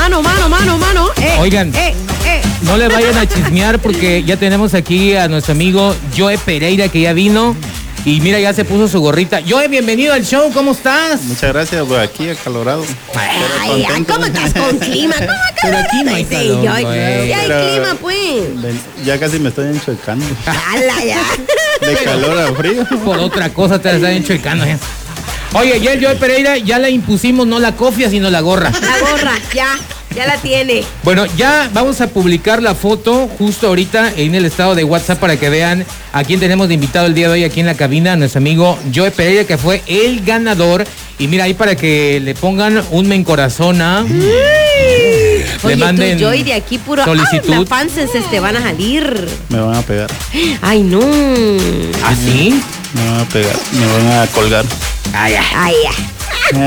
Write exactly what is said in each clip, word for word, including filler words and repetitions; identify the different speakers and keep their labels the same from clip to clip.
Speaker 1: mano, mano, mano, mano. Eh,
Speaker 2: Oigan,
Speaker 1: eh, eh.
Speaker 2: no le vayan a chismear porque ya tenemos aquí a nuestro amigo Joe Pereira que ya vino. Y mira, ya se puso su gorrita. Joe, bienvenido al show, ¿cómo estás?
Speaker 3: Muchas gracias, por aquí acalorado.
Speaker 1: Ay, ay, ¿cómo estás con clima? ¿Cómo
Speaker 2: Pero aquí no hay
Speaker 1: Sí,
Speaker 2: calor,
Speaker 1: yo-
Speaker 2: güey.
Speaker 1: sí hay
Speaker 3: Pero-
Speaker 1: clima, pues.
Speaker 3: Ven, Ya casi me estoy enchuecando.
Speaker 1: ¡Hala, ya!
Speaker 3: De calor a frío.
Speaker 2: Por otra cosa te la están enchuecando. ¿eh? Oye, ya el Joe Pereira ya le impusimos no la cofia, sino la gorra.
Speaker 1: La gorra, ya, ya la tiene.
Speaker 2: Bueno, ya vamos a publicar la foto justo ahorita en el estado de WhatsApp para que vean a quién tenemos de invitado el día de hoy aquí en la cabina, a nuestro amigo Joe Pereira, que fue el ganador. Y mira ahí para que le pongan un me encorazona. Le
Speaker 1: Oye,
Speaker 2: manden
Speaker 1: tú, Joy, de aquí puro...
Speaker 2: solicitud.
Speaker 1: ¡Ay, las fans se te van a salir!
Speaker 3: Me van a pegar.
Speaker 1: ¡Ay, no!
Speaker 2: ¿Ah, sí?
Speaker 3: Me van a pegar. Me van a colgar.
Speaker 1: ¡Ay, ay! ¡Ay, ay!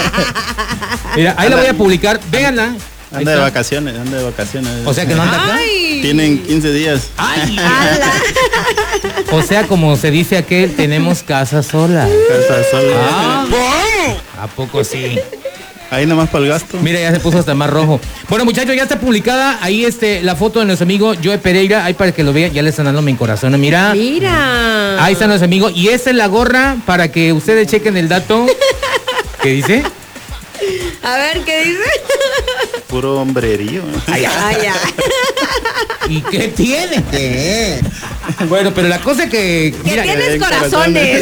Speaker 2: Mira, ahí la voy a publicar. Véanla. Ahí
Speaker 3: Anda de
Speaker 2: está.
Speaker 3: vacaciones, anda de vacaciones.
Speaker 2: O sea que no anda acá.
Speaker 1: ¡Ay!
Speaker 3: Tienen quince días.
Speaker 2: Ay.
Speaker 1: ¡Hala!
Speaker 2: O sea, como se dice aquel, tenemos casa sola.
Speaker 3: Casa sola.
Speaker 2: Ah, ¿a poco sí?
Speaker 3: Ahí nomás para el gasto.
Speaker 2: Mira, ya se puso hasta más rojo. Bueno, muchachos, ya está publicada ahí este la foto de nuestro amigo Joe Pereira. Ahí para que lo vean, ya le están dando mi corazón. Mira.
Speaker 1: ¡Mira!
Speaker 2: Ahí está nuestro amigo. Y esa es la gorra para que ustedes chequen el dato. ¿Qué dice?
Speaker 1: A ver, ¿qué dice?
Speaker 3: Puro hombrerío.
Speaker 1: ¡Ay, ay!
Speaker 2: ¿Y qué tiene? Bueno, pero la cosa que...
Speaker 1: ¡Que
Speaker 2: mira,
Speaker 1: tienes
Speaker 3: eh,
Speaker 1: corazones!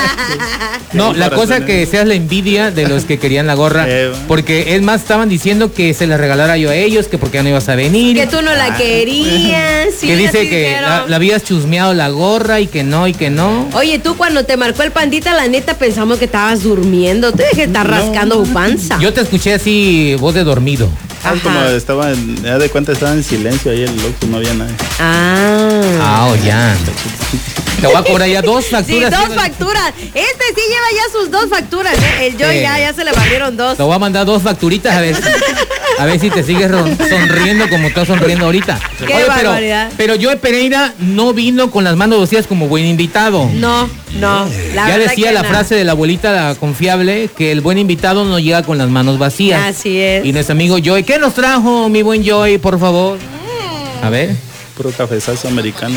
Speaker 2: no, la cosa
Speaker 3: corazones.
Speaker 2: que seas la envidia de los que querían la gorra.
Speaker 3: Eh,
Speaker 2: Porque es más, estaban diciendo que se la regalara yo a ellos, que porque ya no ibas a venir.
Speaker 1: Que tú no la querías. Sí,
Speaker 2: que dice
Speaker 1: así
Speaker 2: que
Speaker 1: dijeron.
Speaker 2: la, la habías chusmeado la gorra y que no, y que no.
Speaker 1: Oye, tú cuando te marcó el pandita, la neta pensamos que estabas durmiendo. Te dejé estar rascando tu panza.
Speaker 2: Yo te escuché así, voz de dormido.
Speaker 3: Ah,
Speaker 1: Ajá.
Speaker 3: como estaba, en, ya de cuenta estaba en silencio ahí el loco, no había nadie.
Speaker 1: Ah.
Speaker 2: Ah, oh, ya. Te voy a cobrar ya dos
Speaker 1: Sí,
Speaker 2: facturas.
Speaker 1: dos
Speaker 2: ¿sí?
Speaker 1: facturas. Este sí lleva ya sus dos facturas. ¿eh? El Joy
Speaker 2: Sí.
Speaker 1: ya, ya se le barrieron dos.
Speaker 2: Te voy a mandar dos facturitas a ver si, a ver si te sigues ron- sonriendo como estás sonriendo ahorita.
Speaker 1: Qué
Speaker 2: pero,
Speaker 1: barbaridad.
Speaker 2: pero Joe Pereira no vino con las manos vacías como buen invitado.
Speaker 1: No, no. La
Speaker 2: ya
Speaker 1: verdad
Speaker 2: decía
Speaker 1: que
Speaker 2: la
Speaker 1: no.
Speaker 2: frase de la abuelita la confiable que el buen invitado no llega con las manos vacías.
Speaker 1: Así es.
Speaker 2: Y nuestro amigo Joy, ¿qué nos trajo, mi buen Joy, por favor? A ver.
Speaker 3: Puro cafezazo americano.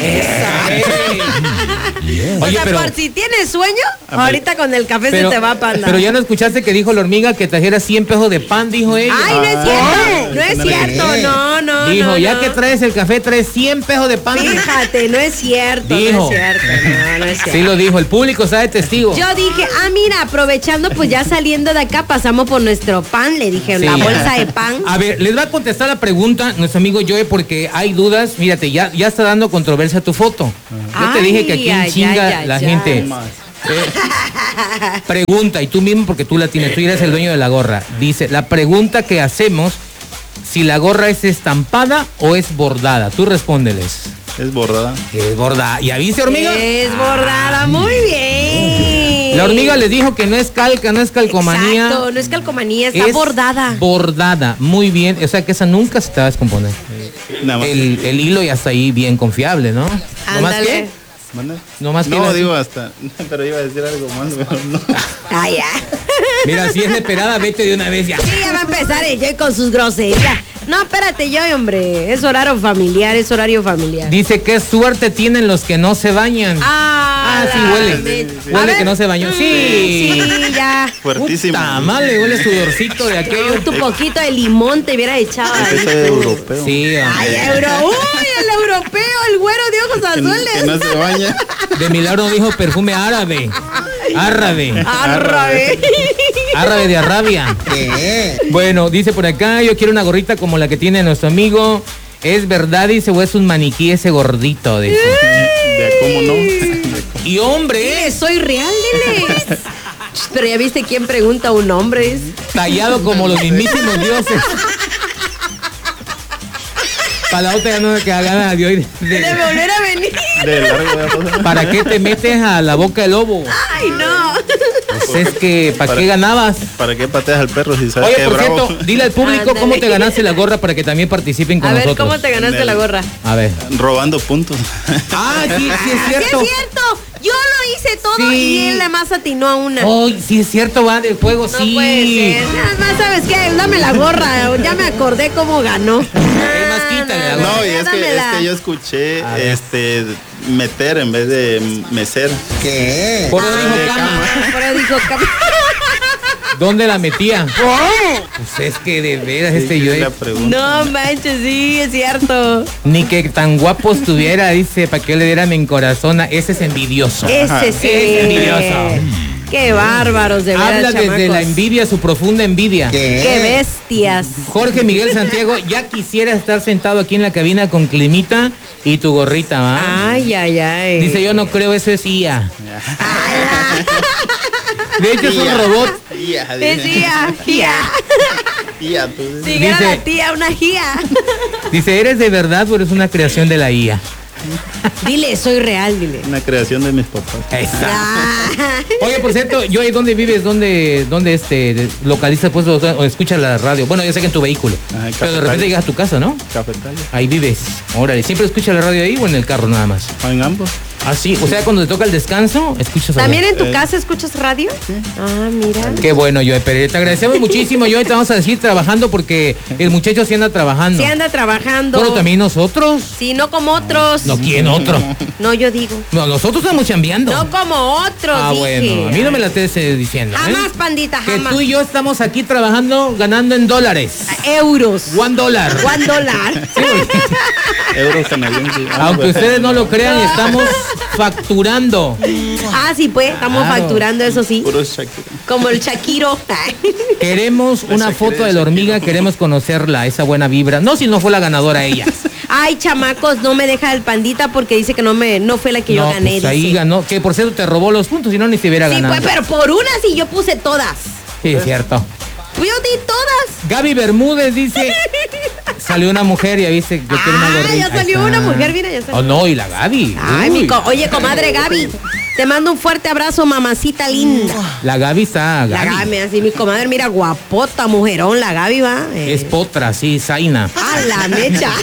Speaker 1: O
Speaker 2: Oye,
Speaker 1: sea,
Speaker 2: pero,
Speaker 1: por si tienes sueño,
Speaker 3: A ver.
Speaker 1: ahorita con el café
Speaker 2: pero,
Speaker 1: se te va panda.
Speaker 2: pero ya no escuchaste que dijo la hormiga que trajera cien pesos de pan, dijo ella.
Speaker 1: Ay, no es
Speaker 3: Ah,
Speaker 1: cierto. No es
Speaker 3: no le
Speaker 1: cierto.
Speaker 3: creí.
Speaker 1: No, no,
Speaker 2: dijo,
Speaker 1: no.
Speaker 2: ya
Speaker 1: no.
Speaker 2: que traes el café, traes cien pesos de pan.
Speaker 1: Fíjate, no es cierto.
Speaker 2: Dijo.
Speaker 1: No es cierto. No, no es cierto.
Speaker 2: Sí lo dijo, el público sabe testigo.
Speaker 1: Yo dije, ah, mira, aprovechando, pues ya saliendo de acá, pasamos por nuestro pan, le dije,
Speaker 2: Sí.
Speaker 1: la bolsa de pan.
Speaker 2: A ver, les va a contestar la pregunta nuestro amigo Joe porque hay dudas. Mírate, ya, ya está dando controversia tu foto. Yo te
Speaker 1: Ay,
Speaker 2: dije que aquí en
Speaker 1: ay,
Speaker 2: chinga
Speaker 1: ay, ay,
Speaker 2: la
Speaker 1: ay.
Speaker 2: gente
Speaker 3: Más.
Speaker 2: eh, pregunta, y tú mismo porque tú la tienes, tú eres el dueño de la gorra. Dice, la pregunta que hacemos, si la gorra es estampada o es bordada. Tú respóndeles.
Speaker 3: Es bordada.
Speaker 2: Es bordada. ¿Y avise, hormiga?
Speaker 1: Es bordada, muy bien.
Speaker 2: La hormiga les dijo que no es calca, no es calcomanía.
Speaker 1: Exacto, no es calcomanía, está
Speaker 2: es
Speaker 1: bordada.
Speaker 2: Bordada, muy bien. O sea que esa nunca se te va a descomponer.
Speaker 3: Nada más.
Speaker 2: El, el hilo ya está ahí bien confiable, ¿no? ¿No más
Speaker 1: Ándale.
Speaker 2: que?
Speaker 3: ¿Mande?
Speaker 2: No más que
Speaker 3: No,
Speaker 2: las-
Speaker 3: digo hasta. Pero iba a decir algo más, pero no.
Speaker 1: Ay, ya.
Speaker 2: Mira, si es de perada, vete de una vez ya.
Speaker 1: Sí, ya va a empezar el Joy con sus groserías. No, espérate, Joy, hombre. Es horario familiar, es horario familiar.
Speaker 2: Dice, qué suerte tienen los que no se bañan.
Speaker 1: Ah,
Speaker 2: Ah, sí,
Speaker 1: la
Speaker 2: huele.
Speaker 1: me-
Speaker 2: Huele
Speaker 1: A ver.
Speaker 2: que no se bañó.
Speaker 1: Mm,
Speaker 2: Sí.
Speaker 1: Sí, ya.
Speaker 3: Fuertísimo.
Speaker 2: Puta madre, huele sudorcito de aquello.
Speaker 1: Tu poquito de limón te hubiera echado
Speaker 3: Es que
Speaker 1: ahí.
Speaker 3: soy europeo.
Speaker 2: Sí,
Speaker 1: Ay,
Speaker 2: hombre.
Speaker 1: euro. Uy, el europeo, el güero de ojos
Speaker 3: Que, no-
Speaker 1: azules.
Speaker 3: que no se baña.
Speaker 2: De milagro dijo perfume árabe. Árabe.
Speaker 1: Arrabe.
Speaker 2: Árabe de Arabia. Bueno, dice por acá, yo quiero una gorrita como la que tiene nuestro amigo. Es verdad, dice, o es un maniquí ese gordito, dice.
Speaker 3: De cómo no. De cómo-
Speaker 2: Y hombre,
Speaker 1: Dile, soy real, dile. Pero ya viste quién pregunta a un hombre.
Speaker 2: tallado como los mismísimos dioses. Para la otra ya no me queda ganas de hoy. de-
Speaker 1: De volver a venir.
Speaker 3: De largo voy a pasar.
Speaker 2: ¿Para qué te metes a la boca del lobo?
Speaker 1: Ay, no.
Speaker 2: Pues es que, ¿para qué ganabas?
Speaker 3: ¿Para qué pateas al perro si sabes
Speaker 2: Oye,
Speaker 3: que es
Speaker 2: por
Speaker 3: bravo?
Speaker 2: cierto, dile al público cómo te ganaste la gorra para que también participen con
Speaker 1: A ver,
Speaker 2: nosotros.
Speaker 1: ¿cómo te ganaste la gorra?
Speaker 2: A ver.
Speaker 3: Robando puntos.
Speaker 2: Ah, sí, sí es
Speaker 1: ¡Sí
Speaker 2: cierto.
Speaker 1: es cierto! Yo lo hice todo
Speaker 2: Sí.
Speaker 1: y él nada más atinó a una.
Speaker 2: Oh, sí es cierto, va, del juego,
Speaker 1: no
Speaker 2: sí.
Speaker 1: puede ser. Nada más, ¿sabes qué? Dame la gorra. Ya me acordé cómo ganó.
Speaker 2: Es más, quítale la gorra.
Speaker 3: No, y es que, es
Speaker 1: Dámela.
Speaker 3: que yo escuché
Speaker 2: A ver.
Speaker 3: este meter en vez de mecer.
Speaker 4: ¿Qué?
Speaker 2: Por eso dijo
Speaker 3: de
Speaker 2: cama.
Speaker 1: Pero dijo, cam-
Speaker 2: ¿Dónde la metía? Pues es que de veras este
Speaker 3: Sí,
Speaker 2: yo
Speaker 3: es la pregunta.
Speaker 1: no manches, sí, es cierto.
Speaker 2: ni que tan guapo estuviera, dice, para que yo le diera mi corazón. Ese es envidioso.
Speaker 1: Ese sí.
Speaker 2: Es envidioso.
Speaker 1: Qué bárbaros, de verdad,
Speaker 2: Habla desde
Speaker 1: chamacos.
Speaker 2: la envidia, su profunda envidia.
Speaker 1: Qué bestias.
Speaker 2: Jorge Miguel Santiago, ya quisiera estar sentado aquí en la cabina con climita y tu gorrita, ¿va?
Speaker 1: Ay, ay, ay.
Speaker 2: Dice, yo no creo, eso es I A. De hecho, es un robot.
Speaker 3: Ia,
Speaker 1: Decía, gia.
Speaker 3: Ia, tú.
Speaker 1: Si era
Speaker 2: Dice-
Speaker 1: la tía, una gia.
Speaker 2: Dice, ¿eres de verdad o eres una creación de la I A?
Speaker 1: Dile, soy real, dile.
Speaker 3: Una creación de mis papás.
Speaker 2: Está.
Speaker 1: Ay.
Speaker 2: Oye, por cierto, yo ahí ¿dónde vives? ¿Dónde, dónde este, localizas pues, o, o escuchas la radio? Bueno, yo sé que en tu vehículo.
Speaker 3: Ajá, en
Speaker 2: Pero de repente
Speaker 3: Cafetal.
Speaker 2: llegas a tu casa, ¿no?
Speaker 3: Cafetal.
Speaker 2: Ahí vives. Órale, ¿siempre escuchas la radio ahí o en el carro nada más?
Speaker 3: En ambos.
Speaker 2: Ah, sí. O sea, cuando te toca el descanso, escuchas allá.
Speaker 1: ¿También en tu
Speaker 3: Eh.
Speaker 1: casa escuchas radio? Ah, mira.
Speaker 2: Qué bueno, Joe Pérez. Te agradecemos muchísimo, Joe. Te vamos a decir trabajando porque el muchacho sí anda trabajando.
Speaker 1: Sí anda trabajando.
Speaker 2: Bueno, también nosotros.
Speaker 1: Sí, no como otros.
Speaker 2: No, ¿quién otro?
Speaker 1: No, yo digo.
Speaker 2: No, nosotros estamos chambeando.
Speaker 1: No como otros,
Speaker 2: Ah,
Speaker 1: dije.
Speaker 2: bueno. A mí no me la estés eh, diciendo. ¿eh?
Speaker 1: Jamás, pandita,
Speaker 2: Que
Speaker 1: jamás.
Speaker 2: tú y yo estamos aquí trabajando, ganando en dólares.
Speaker 1: Euros.
Speaker 2: One dólar.
Speaker 1: One dólar.
Speaker 3: Euros canadienses. Ah,
Speaker 2: Aunque
Speaker 3: pues.
Speaker 2: ustedes no lo crean, estamos facturando.
Speaker 1: Ah, sí, pues, estamos
Speaker 2: Claro.
Speaker 1: facturando, eso sí.
Speaker 3: Puros Shakira.
Speaker 1: Como el Shakiro.
Speaker 2: Queremos una
Speaker 3: Shakira,
Speaker 2: foto de la hormiga, queremos conocerla, esa buena vibra. No, si no fue la ganadora ella.
Speaker 1: Ay, chamacos, no me deja el pandita porque dice que no me no fue la que yo
Speaker 2: No,
Speaker 1: gané.
Speaker 2: pues ahí
Speaker 1: dice.
Speaker 2: ganó. Que por cierto te robó los puntos, si no ni se hubiera
Speaker 1: Sí,
Speaker 2: ganado.
Speaker 1: pues, pero por una sí yo puse todas.
Speaker 2: Sí, es cierto.
Speaker 1: Pues yo di todas.
Speaker 2: Gaby Bermúdez dice, salió una mujer y ya viste que tiene una
Speaker 1: Ah,
Speaker 2: gorrita.
Speaker 1: ya
Speaker 2: Ahí
Speaker 1: salió
Speaker 2: está.
Speaker 1: una mujer, mira, ya salió.
Speaker 2: Oh, no, y la Gaby.
Speaker 1: Ay,
Speaker 2: Uy,
Speaker 1: mi co- oye, comadre Gaby, te mando un fuerte abrazo, mamacita linda.
Speaker 2: La Gaby está,
Speaker 1: La
Speaker 2: Gaby.
Speaker 1: Gaby, así mi comadre, mira, guapota, mujerón, la Gaby va. eh.
Speaker 2: Es potra, sí, Zaina.
Speaker 1: A la mecha.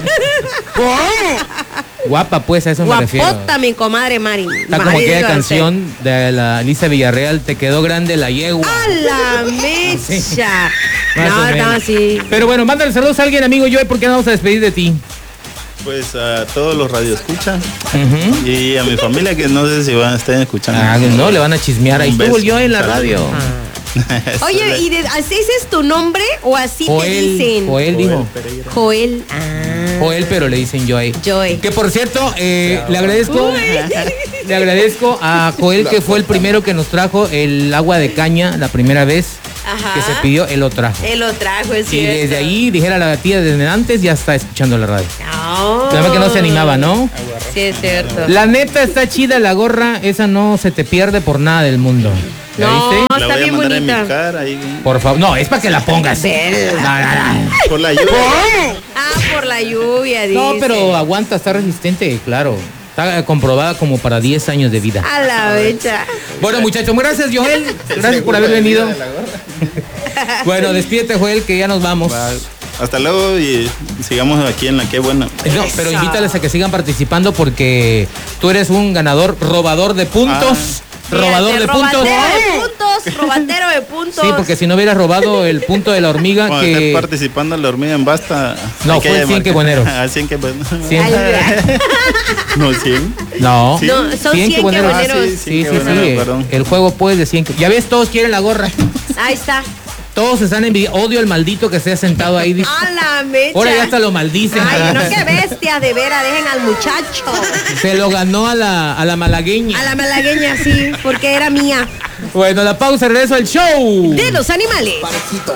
Speaker 2: Guapa, pues, a eso me refiero.
Speaker 1: Guapota, mi comadre Mari.
Speaker 2: Está como
Speaker 1: Mari,
Speaker 2: aquella
Speaker 1: digo,
Speaker 2: canción de la Lisa Villarreal, te quedó grande la yegua.
Speaker 1: A la mecha.
Speaker 2: Más o
Speaker 1: No,
Speaker 2: menos.
Speaker 1: no, sí.
Speaker 2: Pero bueno, mándale saludos a alguien, amigo Joe, porque nos vamos a despedir de ti.
Speaker 3: Pues a todos los radioescuchas
Speaker 2: Ujú.
Speaker 3: y a mi familia que no sé si van a estar escuchando.
Speaker 2: Ah, no, le van a chismear. Ahí
Speaker 3: Un
Speaker 2: estuvo el
Speaker 3: beso.
Speaker 2: Joe en la radio.
Speaker 1: Oye, ¿y de- así ese es tu nombre o así te
Speaker 2: Joel,
Speaker 1: dicen?
Speaker 2: Joel dijo.
Speaker 3: Pereira.
Speaker 1: Joel. Ah.
Speaker 2: Joel, pero le dicen Joe.
Speaker 1: Joe.
Speaker 2: Que por cierto, eh, le agradezco, le agradezco a Joel que fue el primero que nos trajo el agua de caña la primera vez
Speaker 1: Ajá.
Speaker 2: que se pidió, él lo trajo.
Speaker 1: Él lo trajo, es
Speaker 2: Y
Speaker 1: cierto.
Speaker 2: desde ahí, dijera la tía desde antes, ya está escuchando la radio.
Speaker 1: No.
Speaker 2: Nada más que no se animaba, ¿no?
Speaker 1: Sí, es cierto.
Speaker 2: La neta está chida la gorra, esa no se te pierde por nada del mundo. ¿La
Speaker 1: No.
Speaker 2: viste?
Speaker 1: está
Speaker 3: La voy a
Speaker 1: bien
Speaker 3: mandar
Speaker 1: bonita.
Speaker 3: en mi cara ahí.
Speaker 2: Por favor, no, es para que la pongas.
Speaker 1: Vela.
Speaker 2: No, no, no.
Speaker 3: Por la lluvia.
Speaker 1: Ah, por la lluvia, dice.
Speaker 2: No, pero aguanta, está resistente, claro. Está comprobada como para diez años de vida.
Speaker 1: A la becha.
Speaker 2: Bueno, muchachos, gracias, Joel. Gracias por haber venido. Bueno, despídete, Joel, que ya nos vamos.
Speaker 3: Va, hasta luego y sigamos aquí en la que buena.
Speaker 2: No, pero
Speaker 1: Eso.
Speaker 2: invítales a que sigan participando porque tú eres un ganador robador de puntos. Robador de puntos.
Speaker 1: Robadero de puntos, robadero de puntos.
Speaker 2: Sí, porque si no hubieras robado el punto de la hormiga
Speaker 3: Cuando
Speaker 2: que...
Speaker 3: esté participando en la hormiga en Basta.
Speaker 2: No,
Speaker 3: hay que
Speaker 2: fue el cien
Speaker 3: marcar.
Speaker 2: quebueneros.
Speaker 3: Ah, cien quebueneros.
Speaker 2: cien.
Speaker 1: Ay,
Speaker 3: No, cien.
Speaker 2: No.
Speaker 3: Sí.
Speaker 1: No, son cien
Speaker 2: quebueneros.
Speaker 1: quebueneros.
Speaker 3: Ah, sí,
Speaker 2: Sí, sí, sí.
Speaker 3: quebueneros,
Speaker 2: eh,
Speaker 3: perdón.
Speaker 2: El juego pues de cien. que- Ya ves, todos quieren la gorra.
Speaker 1: Ahí está.
Speaker 2: Todos están envidiando. Odio al maldito que se ha sentado ahí. dice,
Speaker 1: A la mecha.
Speaker 2: Ahora ya hasta lo maldicen.
Speaker 1: Ay, no, qué bestia, de veras, dejen al muchacho.
Speaker 2: Se lo ganó a la, a la malagueña.
Speaker 1: A la malagueña, sí, porque era mía.
Speaker 2: Bueno, la pausa, regreso al show.
Speaker 1: De los animales.
Speaker 4: Parejito.